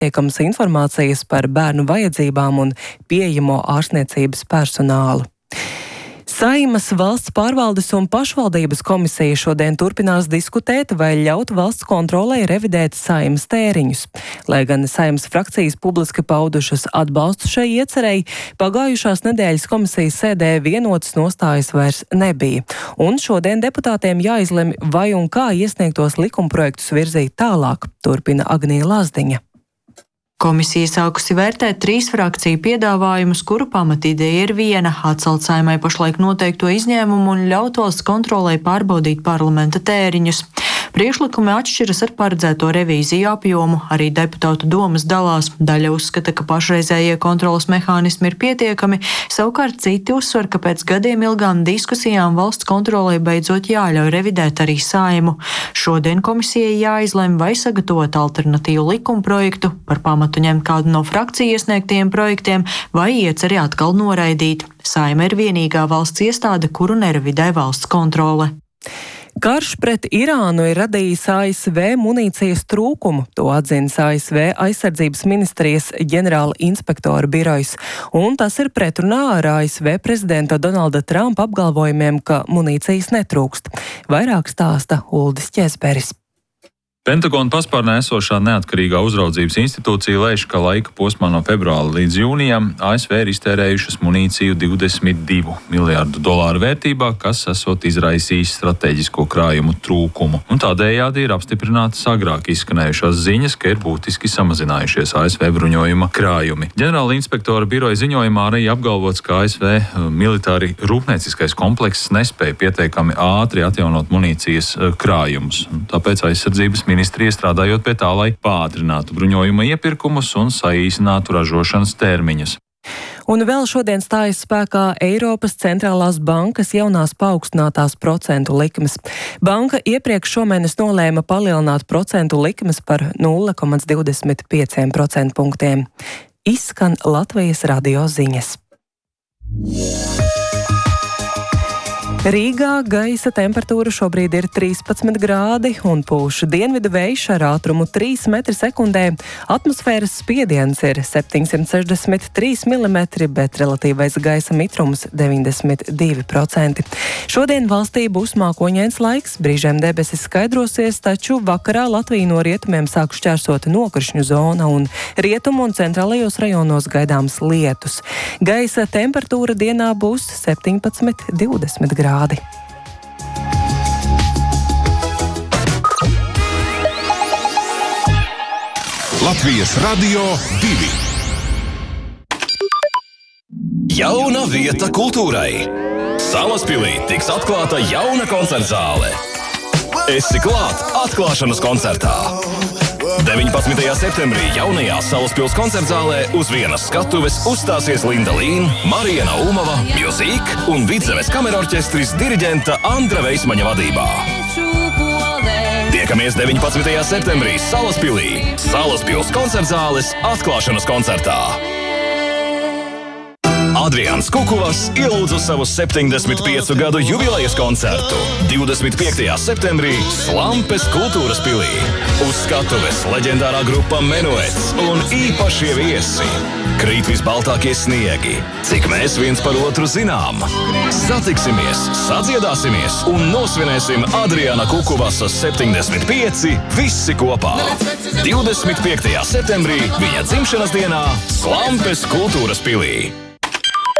pietiekamas informācijas par bērnu vajadzībām un pieejamo ārstniecības personālu. Saeimas valsts pārvaldes un pašvaldības komisija šodien turpinās diskutēt, vai ļaut valsts kontrolei revidēt Saeimas tēriņus. Lai gan Saeimas frakcijas publiski paudušas atbalstu šai iecerei, pagājušās nedēļas komisijas sēdē vienotas nostājas vairs nebija. Un šodien deputātiem jāizlemj, vai un kā iesniegtos likumprojektus virzīt tālāk, turpina Agnija Lazdiņa. Komisija sākusi vērtēt 3 frakciju piedāvājumus, kuru pamatīdeja ir viena – atcelt Saeimai pašlaik noteikto izņēmumu un ļaut valsts kontrolei pārbaudīt parlamenta tēriņus. Priekšlikumi atšķiras ar paredzēto revīziju apjomu, arī deputātu domas dalās. Daļa uzskata, ka pašreizējie kontrolas mehānismi ir pietiekami, savukārt citi uzsver, ka pēc gadiem ilgām diskusijām valsts kontrolei beidzot jāļauj revidēt arī Saeimu. Šodien komisijai jāizlemj, vai sagatavot alternatīvu likumprojektu, par pamatu ņemt kādu no frakciju iesniegtiem projektiem, vai ieceri atkal noraidīt. Saeima ir vienīgā valsts iestāde, kuru nerevidē valsts kontrole. Karš pret Irānu ir radījis ASV munīcijas trūkumu, to atzīst ASV aizsardzības ministrijas ģenerāla inspektora birojs, un tas ir pretrunā ar ASV prezidenta Donalda Trumpa apgalvojumiem, ka munīcijas netrūkst. Vairāk stāsta Uldis Ķesberis. Pentagona paspārnē esošā neatkarīgā uzraudzības institūcija lēš, ka laika posmā no februāra līdz jūnijam ASV ir iztērējušas munīciju $22 miljārdu vērtībā, kas esot izraisījis strateģisko krājumu trūkumu. Un tādējādi ir apstiprinātas agrāk izskanējušās ziņas, ka ir būtiski samazinājušies ASV bruņojuma krājumi. Ģenerāla inspektora biroja ziņojumā arī apgalvots, ka ASV militāri rūpnieciskais komplekss nespēja pietiekami ātri atjaunot munīcijas krājumus. Tāpēc aizsardzības ministrija strādājot pie tā, lai pātrinātu bruņojuma iepirkumus un saīsinātu ražošanas termiņus. Un vēl šodien stājas spēkā Eiropas centrālās bankas jaunās paaugstinātās procentu likmes. Banka iepriekš šomēnes nolēma palielināt procentu likmes par 0,25% punktiem. Izskan Latvijas radio ziņas. Rīgā gaisa temperatūra šobrīd ir 13 grādi un pūš dienvidu vējš ar ātrumu 3 metri sekundē. Atmosfēras spiediens ir 763 mm, bet relatīvais gaisa mitrums 92%. Šodien valstī būs mākoņains laiks, brīžiem debesis skaidrosies, taču vakarā Latviju no rietumiem sāk šķērsot nokrišņu zona un rietumu un centrālajos rajonos gaidāms lietus. Gaisa temperatūra dienā būs 17–20 grādi. Latvijas Radio 2. Jauna vieta kultūrai. Salaspilī tiks atklāta jauna koncertzāle. Esi klāt atklāšanas koncertā. 19. septembrī jaunajā Salaspils koncertzālē uz vienas skatuves uzstāsies Linda Līna, Mariena Ulmova, Music un Vidzemes kamerorķestris diriģenta Andra Veismaņa vadībā. Tiekamies 19. septembrī Salaspilī, Salaspils koncertzāles atklāšanas koncertā. Adrians Kukuvas ielūdz uz savu 75 gadu jubilejas koncertu 25. septembrī Slampes kultūras pilī. Uz skatuves leģendārā grupa Menuets un īpašie viesi. Krīt visbaltākie sniegi, cik mēs viens par otru zinām. Satiksimies, sadziedāsimies un nosvinēsim Adriana Kukuvasas 75 visi kopā. 25. septembrī viņa dzimšanas dienā Slampes kultūras pilī.